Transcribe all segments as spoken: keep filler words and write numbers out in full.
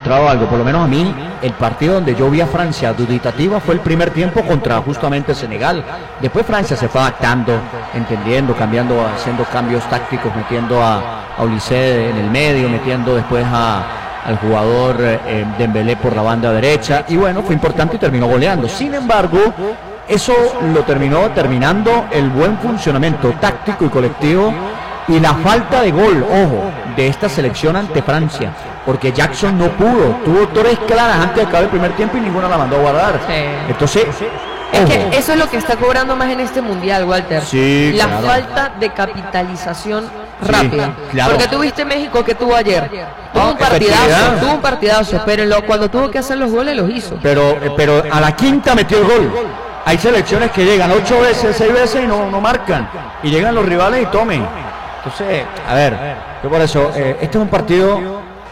demostrado algo, por lo menos a mí, el partido donde yo vi a Francia duditativa fue el primer tiempo contra justamente Senegal. Después Francia se fue adaptando, entendiendo, cambiando, haciendo cambios tácticos, metiendo a, a Olise en el medio, metiendo después a, al jugador eh, Dembélé por la banda derecha, y bueno, fue importante y terminó goleando. Sin embargo, eso lo terminó terminando el buen funcionamiento táctico y colectivo y la falta de gol, ojo, de esta selección ante Francia, porque Jackson no pudo, tuvo tres claras antes de acabar el primer tiempo y ninguna la mandó a guardar. Sí. Entonces, es que eso es lo que está cobrando más en este mundial, Walter. Sí, la claro. falta de capitalización rápida. Sí, claro. Porque tuviste México que tuvo ayer. Tuvo un partidazo, tuvo un partidazo, pero lo, cuando tuvo que hacer los goles los hizo. Pero, pero a la quinta metió el gol. Hay selecciones que llegan ocho veces, seis veces y no, no marcan. Y llegan los rivales y tomen. Entonces, a ver, yo por eso, eh, este es un partido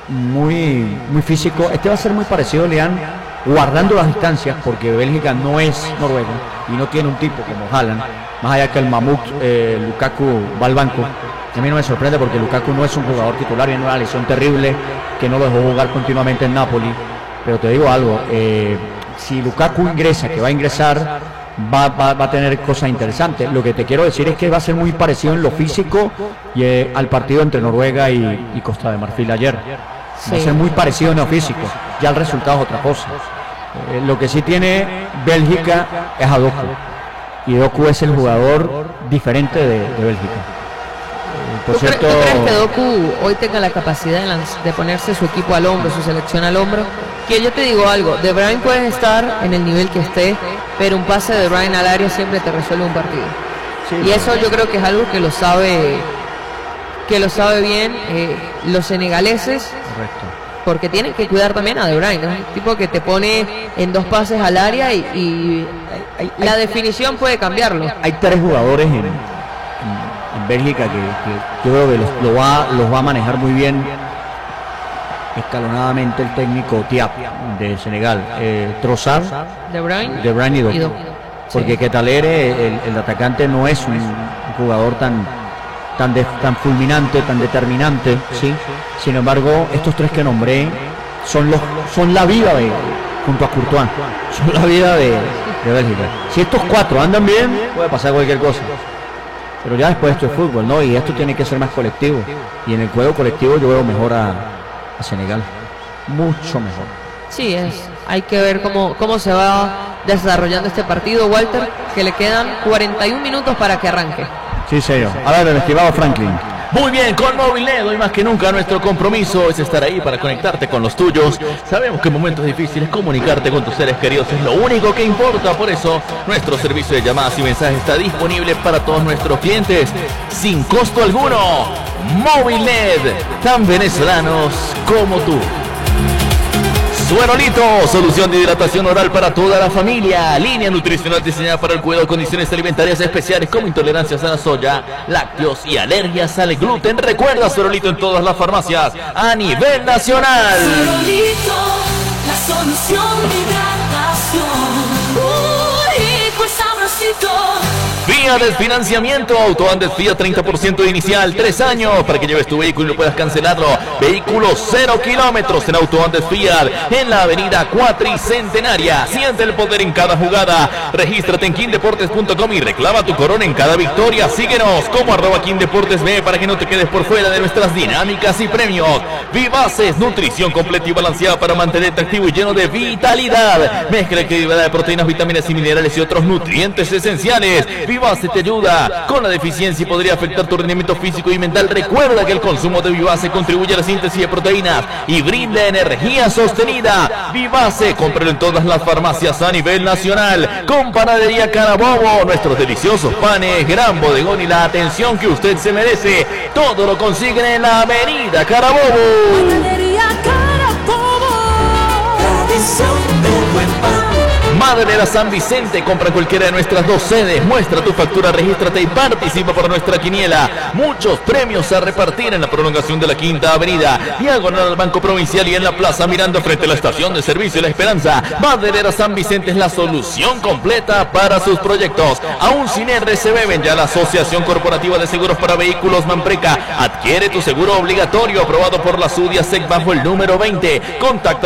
muy, muy físico. Este va a ser muy parecido, Leán, guardando las distancias, porque Bélgica no es Noruega y no tiene un tipo como Haaland, más allá que el mamut eh, Lukaku va al banco. A mí no me sorprende porque Lukaku no es un jugador titular y en una lesión terrible que no lo dejó jugar continuamente en Napoli. Pero te digo algo, eh, si Lukaku ingresa, que va a ingresar, Va, va, va a tener cosas interesantes. Lo que te quiero decir es que va a ser muy parecido en lo físico y, eh, al partido entre Noruega y, y Costa de Marfil ayer. Sí. Va a ser muy parecido en lo físico. Ya el resultado es otra cosa. Eh, lo que sí tiene Bélgica es a Doku. Y Doku es el jugador diferente de, de Bélgica. Eh, por ¿Tú, cierto, cre ¿Tú crees que Doku hoy tenga la capacidad de, de ponerse su equipo al hombro, su selección al hombro? Que yo te digo algo, De Bruyne puede estar en el nivel que esté, pero un pase de De Bruyne al área siempre te resuelve un partido. Sí, y eso yo creo que es algo que lo sabe, que lo sabe bien eh, los senegaleses. Correcto. Porque tienen que cuidar también a De Bruyne, ¿no? Un tipo que te pone en dos pases al área y, y hay, hay, la hay, definición puede cambiarlo. Hay tres jugadores en, en, en Bélgica que, que yo creo que los, lo va, los va a manejar muy bien escalonadamente el técnico Thiaw de Senegal, eh, Trossard, De Bruyne, De Bruyne y Doku. Y Doku. Porque sí. Ketalere, el, el atacante, no es un, un jugador tan tan de, tan fulminante, tan determinante, sí. Sin embargo, estos tres que nombré son los son la vida de junto a Courtois, son la vida de, de Bélgica. Si estos cuatro andan bien, puede pasar cualquier cosa. Pero ya después esto es fútbol, ¿no? Y esto tiene que ser más colectivo. Y en el juego colectivo yo veo mejor a a Senegal, mucho mejor. Sí, es. Hay que ver cómo, cómo se va desarrollando este partido, Walter, que le quedan cuarenta y un minutos para que arranque. Sí, señor. A ver, el estimado Franklin. Muy bien, con Movilnet, hoy más que nunca nuestro compromiso es estar ahí para conectarte con los tuyos. Sabemos que en momentos difíciles comunicarte con tus seres queridos es lo único que importa, por eso nuestro servicio de llamadas y mensajes está disponible para todos nuestros clientes sin costo alguno. Movilnet, tan venezolanos como tú. Suerolito, solución de hidratación oral para toda la familia. Línea nutricional diseñada para el cuidado de condiciones alimentarias especiales como intolerancias a la soya, lácteos y alergias al gluten. Recuerda Suerolito en todas las farmacias a nivel nacional. Suerolito, la solución de hidratación. Uy, pues sabrosito. Vía del financiamiento, Autoandes Fía treinta por ciento inicial, tres años para que lleves tu vehículo y no puedas cancelarlo. Vehículo cero kilómetros en Autoandes Fiat, en la avenida Cuatricentenaria. Siente el poder en cada jugada. Regístrate en quindeportes punto com y reclama tu corona en cada victoria. Síguenos como arroba quindeportes B para que no te quedes por fuera de nuestras dinámicas y premios. Vivaces, nutrición completa y balanceada para mantenerte activo y lleno de vitalidad. Mezcla equilibrada de proteínas, vitaminas y minerales y otros nutrientes esenciales. Vivace te ayuda con la deficiencia y podría afectar tu rendimiento físico y mental. Recuerda que el consumo de Vivace contribuye a la síntesis de proteínas y brinda energía sostenida. Vivace, cómpralo en todas las farmacias a nivel nacional. Con Panadería Carabobo, nuestros deliciosos panes, gran bodegón y la atención que usted se merece. Todo lo consiguen en la avenida Carabobo. Panadería Carabobo, tradición del buen pan. Maderera San Vicente, compra cualquiera de nuestras dos sedes, muestra tu factura, regístrate y participa por nuestra quiniela. Muchos premios a repartir en la prolongación de la Quinta Avenida, diagonal al Banco Provincial y en la plaza mirando frente a la estación de servicio La Esperanza. Maderera San Vicente es la solución completa para sus proyectos. Aún sin R C B, ven ya la Asociación Corporativa de Seguros para Vehículos Manpreca. Adquiere tu seguro obligatorio aprobado por la SUDIASEC bajo el número veinte. Contacta